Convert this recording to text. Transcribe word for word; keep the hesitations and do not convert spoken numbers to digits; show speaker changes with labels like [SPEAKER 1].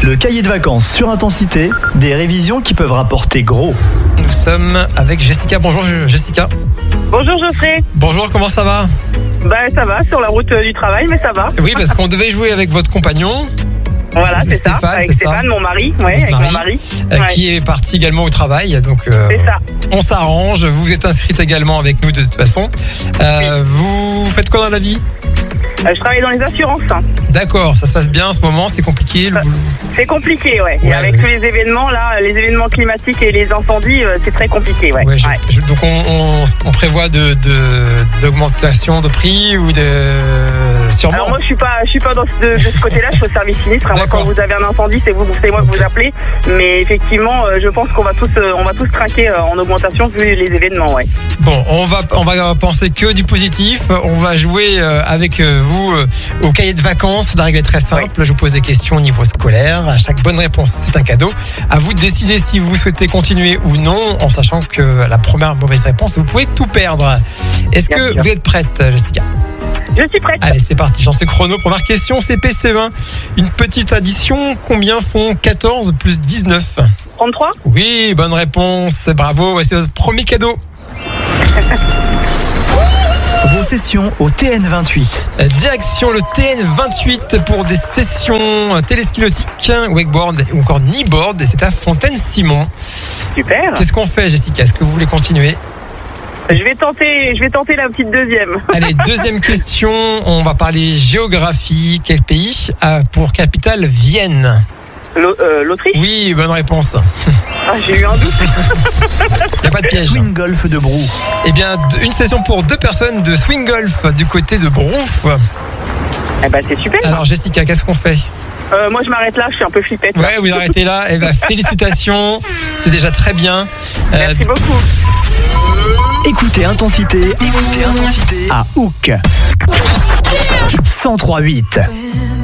[SPEAKER 1] Le cahier de vacances sur Intensité, des révisions qui peuvent rapporter gros.
[SPEAKER 2] Nous sommes avec Jessica. Bonjour Jessica.
[SPEAKER 3] Bonjour Geoffrey.
[SPEAKER 2] Bonjour, comment ça va?
[SPEAKER 3] Bah ça va, sur la route euh, du travail, mais ça va.
[SPEAKER 2] Oui, parce qu'on devait jouer avec votre compagnon.
[SPEAKER 3] Voilà, c'est, c'est ça,
[SPEAKER 2] Stéphane,
[SPEAKER 3] avec
[SPEAKER 2] c'est
[SPEAKER 3] Stéphane,
[SPEAKER 2] ça
[SPEAKER 3] mon mari, ouais, avec
[SPEAKER 2] mari,
[SPEAKER 3] mon mari.
[SPEAKER 2] euh,
[SPEAKER 3] Ouais.
[SPEAKER 2] Qui est parti également au travail. Donc euh,
[SPEAKER 3] C'est ça.
[SPEAKER 2] on s'arrange. Vous êtes inscrite également avec nous de toute façon. Euh, vous faites quoi dans la vie?
[SPEAKER 3] Euh, je travaille dans les assurances. Hein.
[SPEAKER 2] D'accord, ça se passe bien en ce moment, c'est compliqué le
[SPEAKER 3] Ça-
[SPEAKER 2] boulot.
[SPEAKER 3] C'est compliqué, ouais. Et
[SPEAKER 2] Ouais,
[SPEAKER 3] avec
[SPEAKER 2] ouais.
[SPEAKER 3] tous les événements, là, les événements climatiques et les incendies, euh, c'est très compliqué, ouais.
[SPEAKER 2] Ouais, je-
[SPEAKER 3] Ouais.
[SPEAKER 2] je- donc on, on- on prévoit de, de- d'augmentation de prix ou de sûrement.
[SPEAKER 3] Alors moi, je suis pas, je suis pas dans ce, de, de ce côté-là. Je suis au service sinistre. Moi,
[SPEAKER 2] D'accord.
[SPEAKER 3] quand vous avez un incendie, c'est vous, c'est moi
[SPEAKER 2] Ok.
[SPEAKER 3] que vous appelez. Mais effectivement, euh, je pense qu'on va tous, euh, on va tous craquer euh, en augmentation vu les événements, ouais.
[SPEAKER 2] Bon, on va on va penser que du positif. On va jouer euh, avec euh, vous euh, au cahier de vacances. La règle est très simple. Je vous pose des questions au niveau scolaire. À chaque bonne réponse, c'est un cadeau. À vous de décider si vous souhaitez continuer ou non, en sachant que la première mauvaise réponse, vous pouvez tout perdre. Est-ce
[SPEAKER 3] Bien
[SPEAKER 2] que
[SPEAKER 3] sûr.
[SPEAKER 2] vous êtes prête, Jessica?
[SPEAKER 3] Je suis prête.
[SPEAKER 2] Allez, c'est parti. J'en sais chrono. Première question, c'est P C vingt. Une petite addition. Combien font quatorze plus dix-neuf?
[SPEAKER 3] trente-trois.
[SPEAKER 2] Oui, bonne réponse. Bravo. C'est votre premier cadeau.
[SPEAKER 1] Vos sessions au T N vingt-huit.
[SPEAKER 2] Direction le T N vingt-huit pour des sessions téléski nautiques, wakeboard ou encore kneeboard. Et c'est à Fontaine-Simon.
[SPEAKER 3] Super.
[SPEAKER 2] Qu'est-ce qu'on fait, Jessica? Est-ce que vous voulez continuer?
[SPEAKER 3] Je vais tenter, je vais tenter la petite deuxième.
[SPEAKER 2] Allez, deuxième question. On va parler géographie. Quel pays a pour capitale Vienne?
[SPEAKER 3] L'Au- euh, L'Autriche.
[SPEAKER 2] Oui, bonne réponse.
[SPEAKER 3] Ah, j'ai eu un doute.
[SPEAKER 2] Il n'y a pas de piège.
[SPEAKER 1] Swing golf de Brou.
[SPEAKER 2] Eh bien, d- une session pour deux personnes de swing golf du côté de Brouf.
[SPEAKER 3] Eh ben, c'est super.
[SPEAKER 2] Alors, Jessica, qu'est-ce qu'on fait?
[SPEAKER 3] Euh, moi, je m'arrête là. Je suis un peu flippette. là.
[SPEAKER 2] Ouais, vous arrêtez là. Eh bien, félicitations. C'est déjà très bien. Euh,
[SPEAKER 3] Merci beaucoup.
[SPEAKER 1] Écoutez Intensité, écoutez Intensité à Hook. cent trois virgule huit.